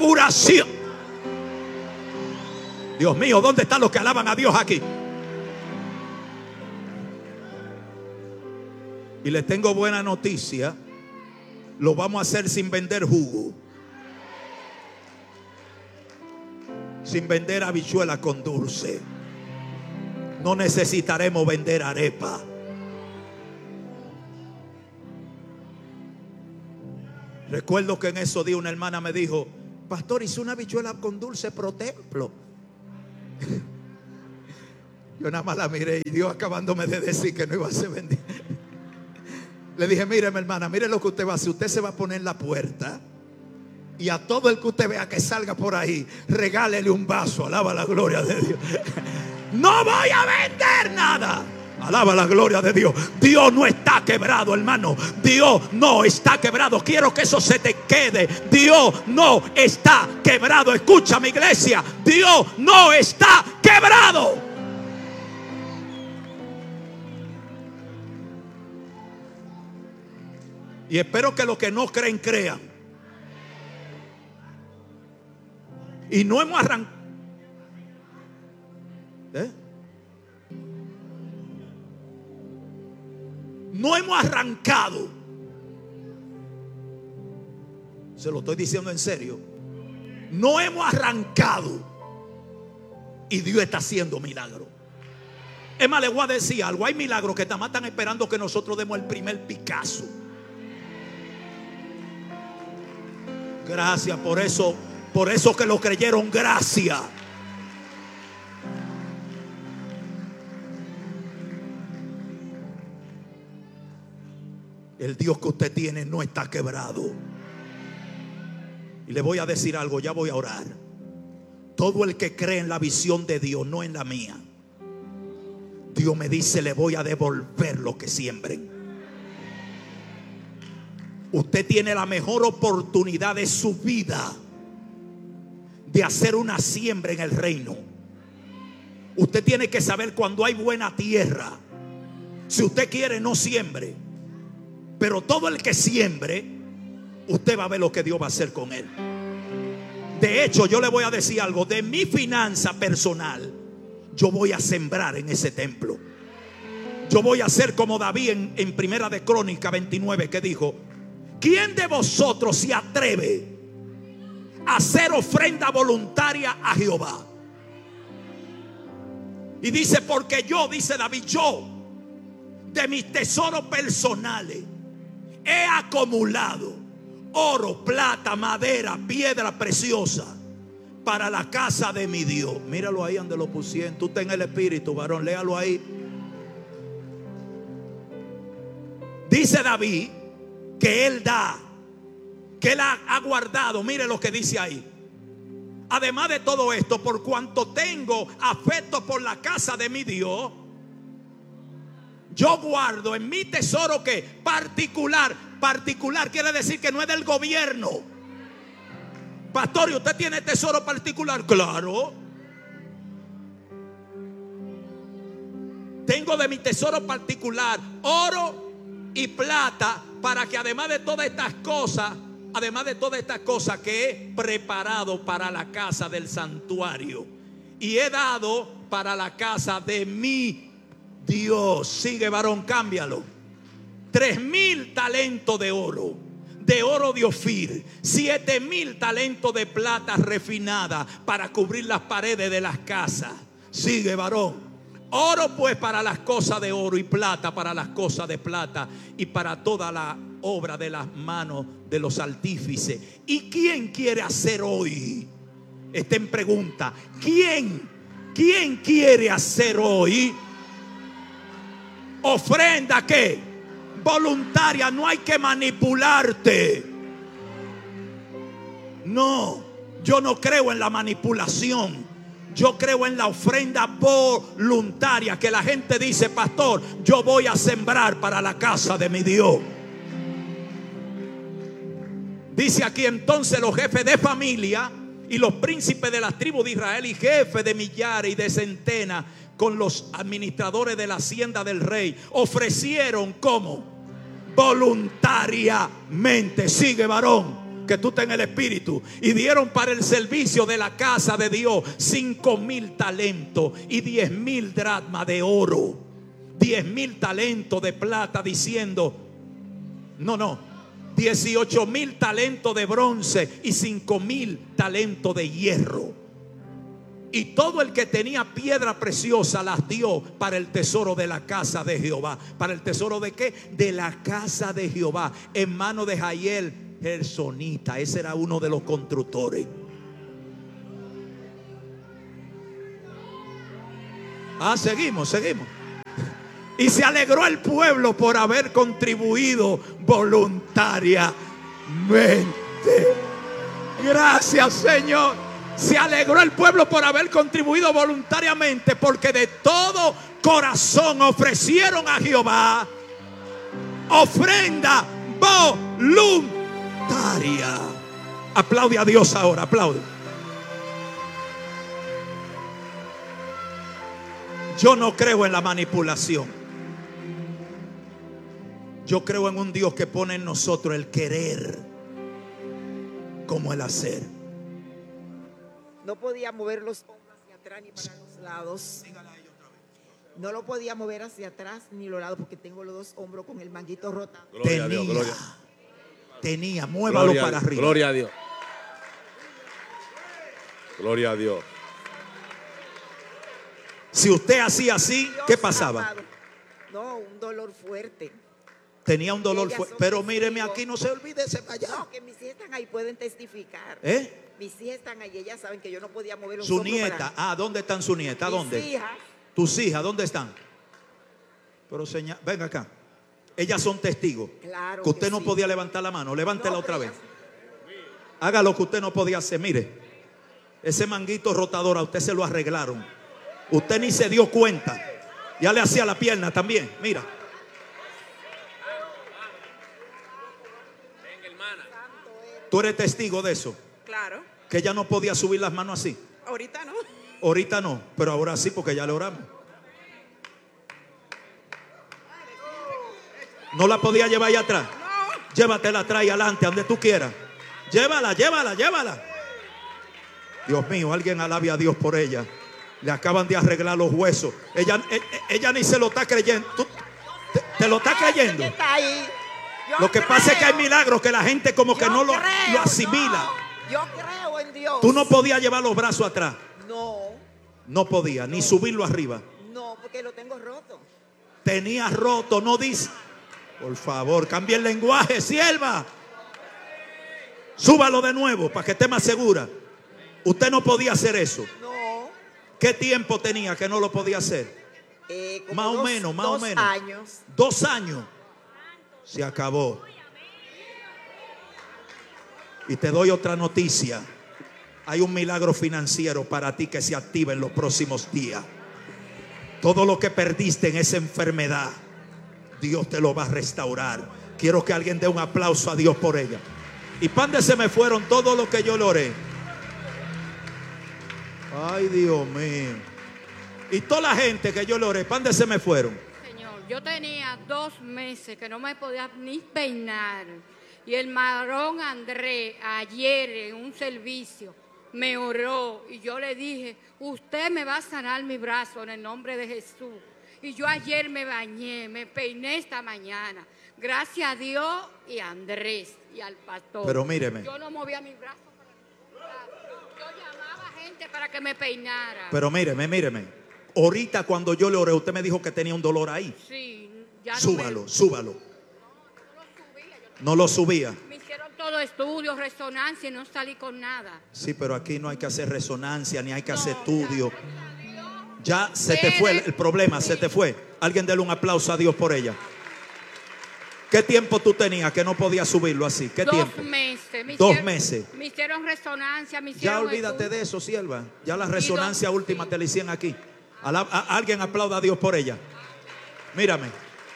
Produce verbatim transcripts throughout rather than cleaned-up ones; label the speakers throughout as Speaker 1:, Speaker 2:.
Speaker 1: inauguración. Dios mío, ¿dónde están los que alaban a Dios aquí? Y les tengo buena noticia. Lo vamos a hacer sin vender jugo, sin vender habichuelas con dulce. No necesitaremos vender arepa. Recuerdo que en esos días una hermana me dijo: pastor, hice una habichuela con dulce pro templo. Yo nada más la miré y Dios acabándome de decir que no iba a ser vendido. Le dije: mire, mi hermana, mire lo que usted va a hacer. Usted se va a poner en la puerta y a todo el que usted vea que salga por ahí, regálele un vaso. Alaba la gloria de Dios. No voy a vender nada. Alaba la gloria de Dios. Dios no está quebrado, hermano. Dios no está quebrado. Quiero que eso se te quede. Dios no está quebrado. Escucha, mi iglesia. Dios no está quebrado. Y espero que los que no creen, crean. Y no hemos arrancado. ¿Eh? No hemos arrancado. Se lo estoy diciendo en serio. No hemos arrancado. Y Dios está haciendo milagros. Es más, les voy a decir algo. Hay milagros que nada están esperando que nosotros demos el primer Picasso. Gracias por eso. Por eso que lo creyeron, gracias. El Dios que usted tiene no está quebrado. Y le voy a decir algo, ya voy a orar. Todo el que cree en la visión de Dios, no en la mía, Dios me dice: le voy a devolver lo que siembren. Usted tiene la mejor oportunidad de su vida de hacer una siembra en el reino. Usted tiene que saber cuando hay buena tierra. Si usted quiere, no siembre. Pero todo el que siembre, usted va a ver lo que Dios va a hacer con él. De hecho, yo le voy a decir algo. De mi finanza personal, yo voy a sembrar en ese templo. Yo voy a hacer como David en, en Primera de Crónica veintinueve, que dijo: ¿quién de vosotros se atreve a hacer ofrenda voluntaria a Jehová? Y dice: porque yo, dice David, yo de mis tesoros personales he acumulado oro, plata, madera, piedra preciosa para la casa de mi Dios. Míralo ahí donde lo pusieron. Tú estás en el espíritu, varón, léalo ahí. Dice David que él da, que él ha, ha guardado. Mire lo que dice ahí. Además de todo esto, por cuanto tengo afecto por la casa de mi Dios, yo guardo en mi tesoro que particular. Particular quiere decir que no es del gobierno. Pastor, ¿y usted tiene tesoro particular? Claro. Tengo de mi tesoro particular oro y plata, para que además de todas estas cosas, además de todas estas cosas que he preparado para la casa del santuario, y he dado para la casa de mi Dios. Sigue, varón, cámbialo. Tres mil talentos de oro, de oro de Ofir, siete mil talentos de plata refinada para cubrir las paredes de las casas. Sigue, varón. Oro pues para las cosas de oro, y plata para las cosas de plata, y para toda la obra de las manos de los artífices. ¿Y quién quiere hacer hoy? Está en pregunta. ¿Quién? ¿Quién quiere hacer hoy ofrenda qué? Voluntaria. No hay que manipularte. No, yo no creo en la manipulación. Yo creo en la ofrenda voluntaria, que la gente dice: pastor, yo voy a sembrar para la casa de mi Dios. Dice aquí: entonces los jefes de familia y los príncipes de las tribus de Israel, y jefes de millares y de centenas, con los administradores de la hacienda del rey, ofrecieron como voluntariamente. Sigue, varón, que porque tú estás en el Espíritu. Y dieron para el servicio de la casa de Dios cinco mil talentos y diez mil dracmas de oro, diez mil talentos de plata, diciendo, no, no, dieciocho mil talentos de bronce y cinco mil talentos de hierro. Y todo el que tenía piedra preciosa las dio para el tesoro de la casa de Jehová. ¿Para el tesoro de qué? De la casa de Jehová, en mano de Jael Gersonita. Ese era uno de los constructores. Ah, seguimos, seguimos. Y se alegró el pueblo por haber contribuido voluntariamente. Gracias, Señor. Se alegró el pueblo por haber contribuido voluntariamente, porque de todo corazón ofrecieron a Jehová ofrenda voluntaria. Aplaude a Dios ahora, aplaude. Yo no creo en la manipulación. Yo creo en un Dios que pone en nosotros el querer como el hacer.
Speaker 2: No podía mover los hombros hacia atrás ni para los lados. No lo podía mover hacia atrás ni los lados porque tengo los dos hombros con el manguito rotado.
Speaker 1: Tenía, Dios, gloria. tenía, muévalo
Speaker 3: gloria,
Speaker 1: para arriba.
Speaker 3: Gloria a Dios. Gloria a Dios.
Speaker 1: Si usted hacía así,
Speaker 2: Dios
Speaker 1: ¿qué pasaba?
Speaker 2: amado. No, un dolor fuerte.
Speaker 1: Tenía un dolor
Speaker 2: Ellas
Speaker 1: fuerte.
Speaker 2: son
Speaker 1: Pero
Speaker 2: testigos.
Speaker 1: míreme aquí, no se olvide ese para allá.
Speaker 2: No, que mis hijas están ahí, pueden testificar.
Speaker 1: ¿Eh?
Speaker 2: Mis hijas están ahí, ellas saben que yo no podía mover los
Speaker 1: Su
Speaker 2: hombros
Speaker 1: nieta.
Speaker 2: para-
Speaker 1: Ah, ¿dónde están su nieta?
Speaker 2: Mis
Speaker 1: ¿Dónde?
Speaker 2: hijas,
Speaker 1: Tus hijas, ¿dónde están? Pero señal, venga acá. Ellas son testigos.
Speaker 2: Claro
Speaker 1: que usted
Speaker 2: que
Speaker 1: no
Speaker 2: sí.
Speaker 1: podía levantar la mano. Levántela
Speaker 2: No,
Speaker 1: otra
Speaker 2: pero
Speaker 1: vez.
Speaker 2: ellas-
Speaker 1: Haga lo que usted no podía hacer. Mire, ese manguito rotador a usted se lo arreglaron. Usted ni se dio cuenta. Ya le hacía la pierna también. Mira. Tú eres testigo de eso.
Speaker 4: Claro,
Speaker 1: Que ella no podía subir las manos así.
Speaker 4: ahorita no.
Speaker 1: Ahorita no, pero ahora sí, porque ya le oramos. No la podía llevar allá atrás. Llévatela atrás y adelante, donde tú quieras. Llévala, llévala, llévala. Dios mío, alguien alabe a Dios por ella. Le acaban de arreglar los huesos. Ella, ella, ella ni se lo está creyendo. ¿Tú, te, te lo está creyendo?
Speaker 2: Ese que está ahí. Yo
Speaker 1: Lo que pasa es que hay
Speaker 2: creo.
Speaker 1: milagros que la gente como que
Speaker 2: Yo
Speaker 1: no lo,
Speaker 2: creo,
Speaker 1: lo asimila.
Speaker 2: no. Yo creo en Dios.
Speaker 1: Tú no podías llevar los brazos atrás.
Speaker 2: No,
Speaker 1: No podía, ni subirlo arriba.
Speaker 2: no, porque lo tengo roto.
Speaker 1: Tenía roto, no dice. Por favor, cambie el lenguaje, sierva. Súbalo de nuevo para que esté más segura. Usted no podía hacer eso.
Speaker 2: No.
Speaker 1: ¿Qué tiempo tenía que no lo podía hacer?
Speaker 2: Eh, como
Speaker 1: Más o
Speaker 2: dos-
Speaker 1: menos, más o
Speaker 2: dos
Speaker 1: menos.
Speaker 2: años.
Speaker 1: Dos años. Se acabó. Y te doy otra noticia. Hay un milagro financiero para ti que se activa en los próximos días. Todo lo que perdiste en esa enfermedad, Dios te lo va a restaurar. Quiero que alguien dé un aplauso a Dios por ella. Y pan de se me fueron todo lo que yo le oré. Ay, Dios mío. Y toda la gente que yo le oré, pan de se me fueron.
Speaker 5: Señor, yo tenía dos meses que no me podía ni peinar. Y el marrón Andrés ayer en un servicio me oró y yo le dije, usted me va a sanar mi brazo en el nombre de Jesús. Y yo ayer me bañé, me peiné esta mañana. Gracias a Dios y a Andrés y al pastor.
Speaker 1: Pero míreme.
Speaker 5: Yo no movía mi brazo para ningún lado. Yo llamaba a gente para que me peinara.
Speaker 1: Pero míreme, míreme. Ahorita cuando yo le oré, usted me dijo que tenía un dolor ahí.
Speaker 5: Sí, ya no
Speaker 1: Súbalo,
Speaker 5: me-
Speaker 1: súbalo.
Speaker 5: no lo subía, yo
Speaker 1: No lo subía.
Speaker 5: Me hicieron todo estudio, resonancia y no salí con nada.
Speaker 1: Sí, pero aquí no hay que hacer resonancia ni hay que
Speaker 5: No,
Speaker 1: hacer
Speaker 5: ya,
Speaker 1: estudio.
Speaker 5: gracias a Dios.
Speaker 1: Ya se te fue el, el problema, se te fue. Alguien dele un aplauso a Dios por ella. ¿Qué tiempo tú tenías que no podías subirlo así? ¿Qué
Speaker 5: Dos
Speaker 1: tiempo?
Speaker 5: meses. Me
Speaker 1: Dos
Speaker 5: hicieron-
Speaker 1: meses.
Speaker 5: Me hicieron resonancia, me
Speaker 1: Ya
Speaker 5: hicieron
Speaker 1: olvídate
Speaker 5: estudio.
Speaker 1: de eso, sierva. Ya la
Speaker 5: Y
Speaker 1: resonancia
Speaker 5: dos-
Speaker 1: última
Speaker 5: sí.
Speaker 1: te la hicieron aquí. Alab- a- alguien aplauda a Dios por ella. Mírame.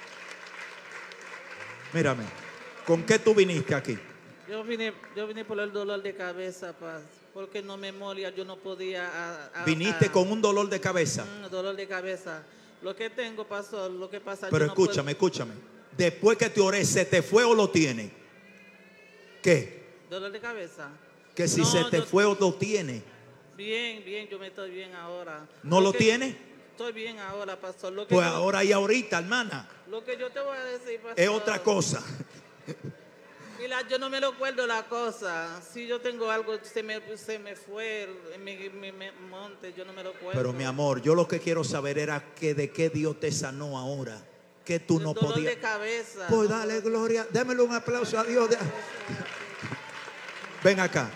Speaker 1: Mírame. ¿Con qué tú viniste aquí?
Speaker 6: Yo vine, yo vine por el dolor de cabeza, paz, porque no me moría, yo no podía. a- a-
Speaker 1: Viniste
Speaker 6: a-
Speaker 1: con un dolor de cabeza.
Speaker 6: Mm, dolor de cabeza. Lo que tengo, pastor, lo que pasa.
Speaker 1: Pero
Speaker 6: yo no
Speaker 1: escúchame,
Speaker 6: puedo-
Speaker 1: escúchame. Después que te oré, ¿se te fue o lo tiene? ¿Qué?
Speaker 6: ¿Dolor de cabeza?
Speaker 1: Que si
Speaker 6: No,
Speaker 1: se te
Speaker 6: yo-
Speaker 1: fue o lo tiene.
Speaker 6: Bien, bien, yo me estoy bien ahora.
Speaker 1: ¿No lo
Speaker 6: que-
Speaker 1: tiene?
Speaker 6: Estoy bien ahora, pastor. Lo que
Speaker 1: Pues
Speaker 6: yo-
Speaker 1: ahora y ahorita, hermana,
Speaker 6: Lo que yo te voy a decir, pastor.
Speaker 1: es otra cosa.
Speaker 6: Mira, yo no me lo acuerdo la cosa. Si yo tengo algo, se me, se me fue en mi, mi- mi monte, yo no me lo acuerdo.
Speaker 1: Pero mi amor, yo lo que quiero saber era que de qué Dios te sanó ahora. Que tú
Speaker 6: El
Speaker 1: no
Speaker 6: dolor
Speaker 1: podías.
Speaker 6: de cabeza.
Speaker 1: Pues
Speaker 6: no
Speaker 1: dale
Speaker 6: puedo-
Speaker 1: gloria. Démelo un aplauso a Dios. Ven acá.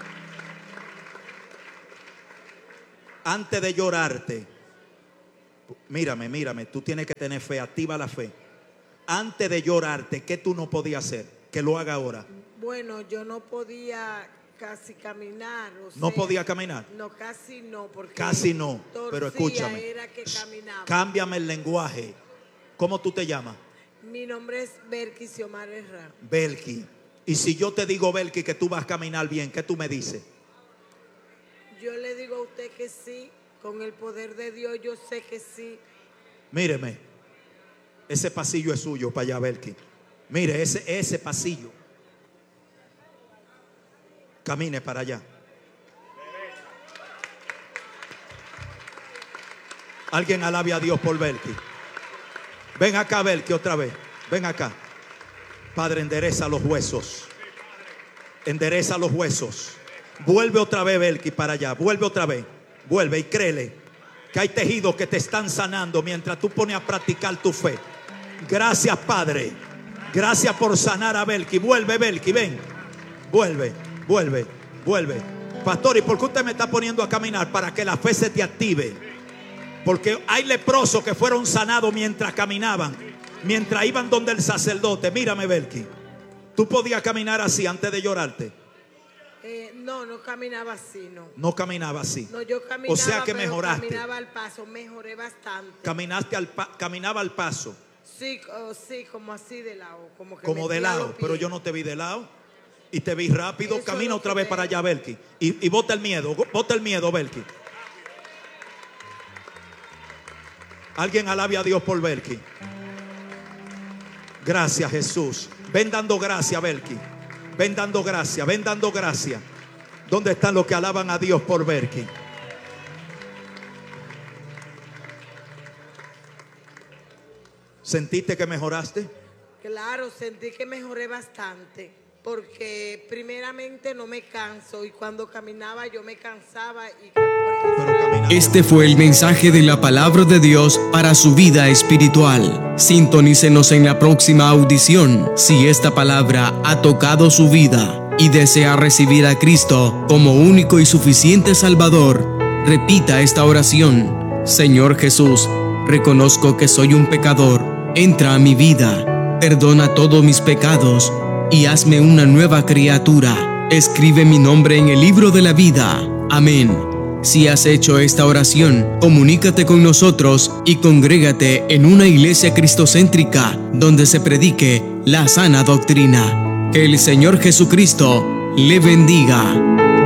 Speaker 1: Antes de llorarte, mírame, mírame, tú tienes que tener fe, activa la fe. Antes de llorarte, ¿qué tú no podías hacer? Que lo haga ahora.
Speaker 3: Bueno, yo no podía casi caminar. O
Speaker 1: ¿No
Speaker 3: sea,
Speaker 1: podía caminar?
Speaker 3: No, casi no, porque
Speaker 1: Casi no, pero
Speaker 3: torcía,
Speaker 1: escúchame.
Speaker 3: Era que caminaba.
Speaker 1: Cámbiame el lenguaje. ¿Cómo tú te llamas?
Speaker 3: Mi nombre es Belkis Xiomara Herrera.
Speaker 1: Belki. Y si yo te digo, Belki, que tú vas a caminar bien, ¿qué tú me dices?
Speaker 3: Yo le digo a usted que sí, con el poder de Dios yo sé que sí.
Speaker 1: Míreme, ese pasillo es suyo para allá, Belki. Mire, ese, ese pasillo. Camine para allá. Alguien alabe a Dios por Belki. Ven acá, Belki, otra vez. Ven acá. Padre, endereza los huesos. Endereza los huesos. Vuelve otra vez, Belki, para allá. Vuelve otra vez. Vuelve y créele que hay tejidos que te están sanando mientras tú pones a practicar tu fe. Gracias, Padre. Gracias por sanar a Belki. Vuelve, Belki, ven. Vuelve, vuelve, vuelve. Pastor, ¿y por qué usted me está poniendo a caminar? Para que la fe se te active. Porque hay leprosos que fueron sanados mientras caminaban, mientras iban donde el sacerdote. Mírame, Belki. ¿Tú podías caminar así antes de llorarte?
Speaker 3: Eh, no, no caminaba así, no.
Speaker 1: No caminaba así.
Speaker 3: No, yo caminaba,
Speaker 1: O sea que
Speaker 3: pero
Speaker 1: mejoraste.
Speaker 3: caminaba al paso, mejoré bastante.
Speaker 1: Caminaste al pa- caminaba al paso,
Speaker 3: Sí, oh, sí, como así de lado. Como, que
Speaker 1: como de
Speaker 3: metía
Speaker 1: lado.
Speaker 3: los
Speaker 1: Pero
Speaker 3: pies.
Speaker 1: yo no te vi de lado. Y te vi rápido.
Speaker 3: Eso
Speaker 1: Camina
Speaker 3: es lo
Speaker 1: otra
Speaker 3: que
Speaker 1: vez
Speaker 3: veo.
Speaker 1: para allá, Belki. Y, y bota el miedo. Bota el miedo, Belki. Alguien alabe a Dios por Belki. Gracias, Jesús. Ven dando gracia, Belki. Ven dando gracia, ven dando gracia. ¿Dónde están los que alaban a Dios por Belki? ¿Sentiste que mejoraste?
Speaker 3: Claro, sentí que mejoré bastante, porque primeramente no me canso y cuando caminaba yo me cansaba y
Speaker 1: Pero caminaste.
Speaker 4: Este fue el mensaje de la palabra de Dios para su vida espiritual. Sintonícenos en la próxima audición si esta palabra ha tocado su vida y desea recibir a Cristo como único y suficiente Salvador. Repita esta oración: Señor Jesús, reconozco que soy un pecador. Entra a mi vida, perdona todos mis pecados y hazme una nueva criatura. Escribe mi nombre en el libro de la vida. Amén. Si has hecho esta oración, comunícate con nosotros y congrégate en una iglesia cristocéntrica donde se predique la sana doctrina. Que el Señor Jesucristo le bendiga.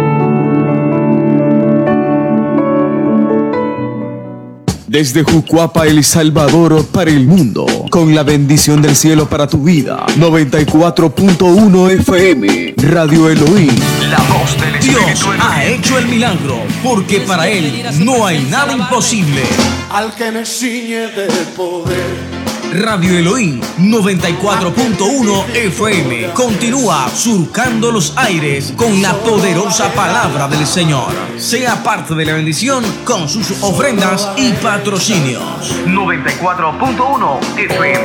Speaker 4: Desde Jucuapa, El Salvador, para el mundo, con la bendición del cielo para tu vida. noventa y cuatro punto uno F M, Radio Elohim. La voz del Dios ha hecho el milagro, porque para Él no hay nada imposible.
Speaker 7: Al que me ciñe de poder.
Speaker 4: Radio Elohim noventa y cuatro punto uno F M continúa surcando los aires con la poderosa palabra del Señor. Sea parte de la bendición con sus ofrendas y patrocinios. noventa y cuatro punto uno F M.